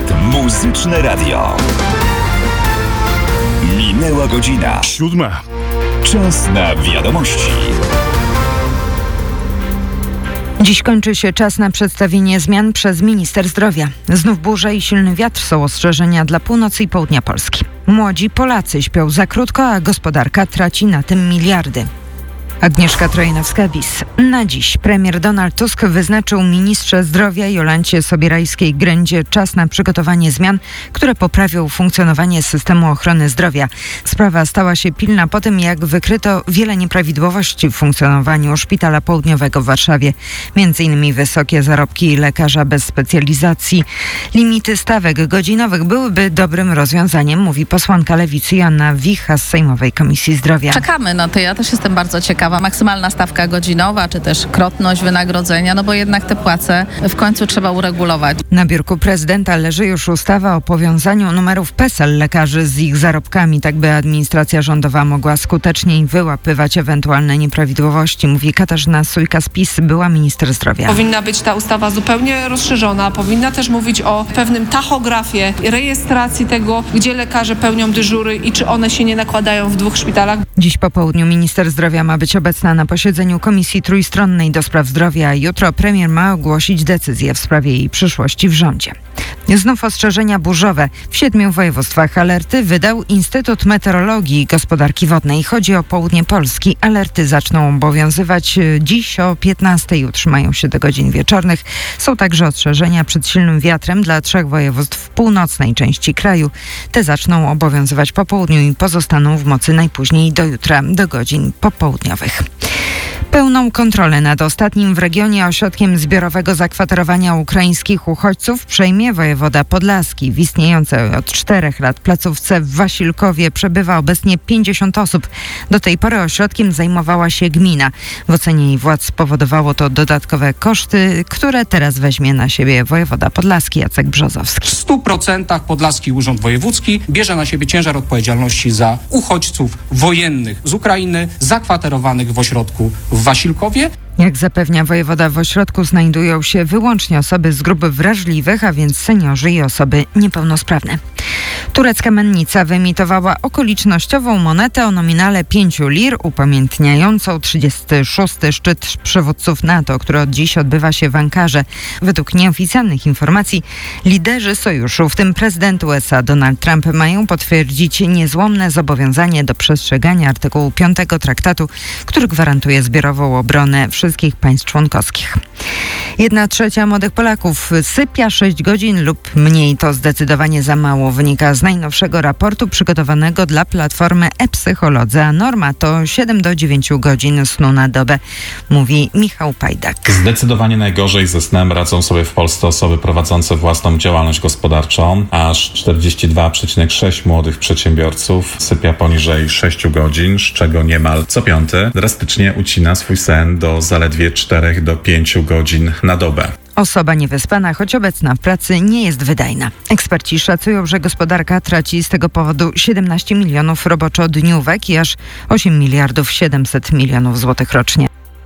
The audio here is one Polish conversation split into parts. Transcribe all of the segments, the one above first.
jest Muzyczne Radio. Minęła godzina 7. Czas na wiadomości. Dziś kończy się czas na przedstawienie zmian przez minister zdrowia. Znów burze i silny wiatr są ostrzeżenia dla północy i południa Polski. Młodzi Polacy śpią za krótko, a gospodarka traci na tym miliardy. Agnieszka Trojnowska-Bis. Na dziś premier Donald Tusk wyznaczył ministrze zdrowia Jolancie Sobierajskiej-Grędzie czas na przygotowanie zmian, które poprawią funkcjonowanie systemu ochrony zdrowia. Sprawa stała się pilna po tym, jak wykryto wiele nieprawidłowości w funkcjonowaniu Szpitala Południowego w Warszawie. Między innymi wysokie zarobki lekarza bez specjalizacji. Limity stawek godzinowych byłyby dobrym rozwiązaniem, mówi posłanka Lewicy Joanna Wicha z Sejmowej Komisji Zdrowia. Czekamy na to, ja też jestem bardzo ciekawa. Maksymalna stawka godzinowa, czy też krotność wynagrodzenia, no bo jednak te płace w końcu trzeba uregulować. Na biurku prezydenta leży już ustawa o powiązaniu numerów PESEL lekarzy z ich zarobkami, tak by administracja rządowa mogła skuteczniej wyłapywać ewentualne nieprawidłowości, mówi Katarzyna Sójka z PiS, była minister zdrowia. Powinna być ta ustawa zupełnie rozszerzona, powinna też mówić o pewnym tachografie, rejestracji tego, gdzie lekarze pełnią dyżury i czy one się nie nakładają w dwóch szpitalach. Dziś po południu minister zdrowia ma być obecna na posiedzeniu Komisji Trójstronnej do spraw zdrowia. Jutro premier ma ogłosić decyzję w sprawie jej przyszłości w rządzie. Znów ostrzeżenia burzowe. W 7 województwach alerty wydał Instytut Meteorologii i Gospodarki Wodnej. Chodzi o południe Polski. Alerty zaczną obowiązywać dziś o 15 i utrzymają się do godzin wieczornych. Są także ostrzeżenia przed silnym wiatrem dla 3 województw w północnej części kraju. Te zaczną obowiązywać po południu i pozostaną w mocy najpóźniej do jutra, do godzin popołudniowych. Pełną kontrolę nad ostatnim w regionie ośrodkiem zbiorowego zakwaterowania ukraińskich uchodźców przejmie wojewoda podlaski. W istniejącej od 4 lat placówce w Wasilkowie przebywa obecnie 50 osób. Do tej pory ośrodkiem zajmowała się gmina. W ocenie jej władz spowodowało to dodatkowe koszty, które teraz weźmie na siebie wojewoda podlaski Jacek Brzozowski. W 100% Podlaski Urząd Wojewódzki bierze na siebie ciężar odpowiedzialności za uchodźców wojennych z Ukrainy zakwaterowanych w ośrodku w Wasilkowie. Jak zapewnia wojewoda, w ośrodku znajdują się wyłącznie osoby z grup wrażliwych, a więc seniorzy i osoby niepełnosprawne. Turecka mennica wyemitowała okolicznościową monetę o nominale 5 lir, upamiętniającą 36. szczyt przywódców NATO, który od dziś odbywa się w Ankarze. Według nieoficjalnych informacji liderzy sojuszu, w tym prezydent USA Donald Trump, mają potwierdzić niezłomne zobowiązanie do przestrzegania artykułu 5 traktatu, który gwarantuje zbiorową obronę wszystkich państw członkowskich. 1/3 młodych Polaków sypia 6 godzin lub mniej. To zdecydowanie za mało, wynika z najnowszego raportu przygotowanego dla platformy e-Psycholodzy, a norma to 7 do 9 godzin snu na dobę, mówi Michał Pajdak. Zdecydowanie najgorzej ze snem radzą sobie w Polsce osoby prowadzące własną działalność gospodarczą. Aż 42,6% młodych przedsiębiorców sypia poniżej 6 godzin, z czego niemal co 5 drastycznie ucina swój sen do zaledwie 4 do 5 godzin na dobę. Osoba niewyspana, choć obecna w pracy, nie jest wydajna. Eksperci szacują, że gospodarka traci z tego powodu 17 milionów roboczodniówek i aż 8 miliardów 700 milionów złotych rocznie.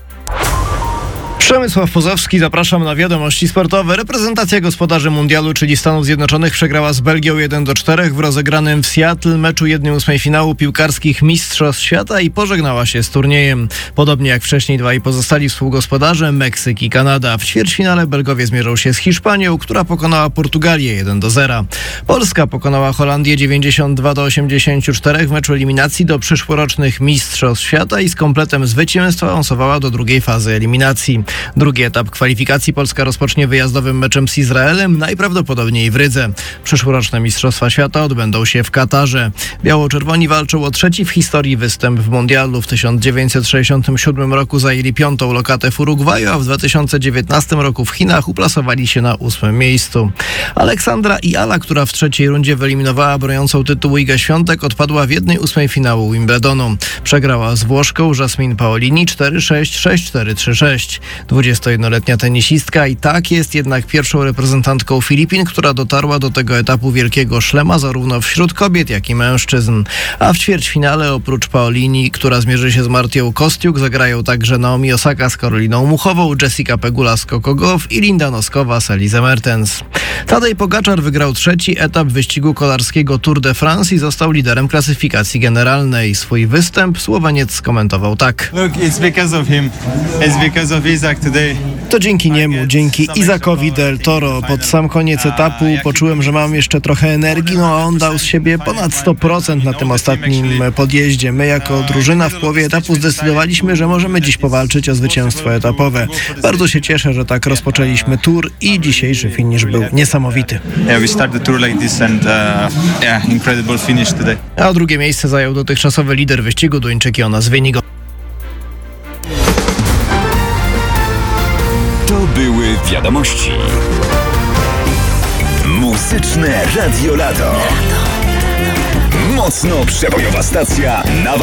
Przemysław Pozowski, zapraszam na wiadomości sportowe. Reprezentacja gospodarzy mundialu, czyli Stanów Zjednoczonych, przegrała z Belgią 1-4 w rozegranym w Seattle meczu 1/8 finału piłkarskich Mistrzostw Świata i pożegnała się z turniejem. Podobnie jak wcześniej dwaj pozostali współgospodarze, Meksyk i Kanada. W ćwierćfinale Belgowie zmierzą się z Hiszpanią, która pokonała Portugalię 1-0. Polska pokonała Holandię 92-84 w meczu eliminacji do przyszłorocznych Mistrzostw Świata i z kompletem zwycięstwa awansowała do drugiej fazy eliminacji. Drugi etap kwalifikacji Polska rozpocznie wyjazdowym meczem z Izraelem, najprawdopodobniej w Rydze. Przyszłoroczne Mistrzostwa Świata odbędą się w Katarze. Biało-czerwoni walczą o 3. w historii występ w mundialu. W 1967 roku zajęli 5. lokatę w Urugwaju, a w 2019 roku w Chinach uplasowali się na 8. miejscu. Aleksandra i Ala, która w 3. rundzie wyeliminowała broniącą tytułu Igę Świątek, odpadła w 1/8 finału Wimbledonu. Przegrała z Włoszką Jasmine Paolini 4-6, 6-4, 3-6. 21-letnia tenisistka i tak jest jednak pierwszą reprezentantką Filipin, która dotarła do tego etapu wielkiego szlema zarówno wśród kobiet, jak i mężczyzn. A w ćwierćfinale oprócz Paolini, która zmierzy się z Martią Kostiuk, zagrają także Naomi Osaka z Karoliną Muchową, Jessica Pegula z Coco Gauff i Linda Noskowa z Elizę Mertens. Tadej Pogaczar wygrał 3. etap wyścigu kolarskiego Tour de France i został liderem klasyfikacji generalnej. Swój występ Słoweniec skomentował tak. To dzięki niemu, dzięki Isakowi del Toro. Pod sam koniec etapu poczułem, że mam jeszcze trochę energii, a on dał z siebie ponad 100% na tym ostatnim podjeździe. My jako drużyna w połowie etapu zdecydowaliśmy, że możemy dziś powalczyć o zwycięstwo etapowe. Bardzo się cieszę, że tak rozpoczęliśmy Tour i dzisiejszy finisz był niesamowity. A drugie miejsce zajął dotychczasowy lider wyścigu Duńczyk Jonas Wynigo. To były wiadomości. Muzyczne Radio Lato. Mocno przebojowa stacja na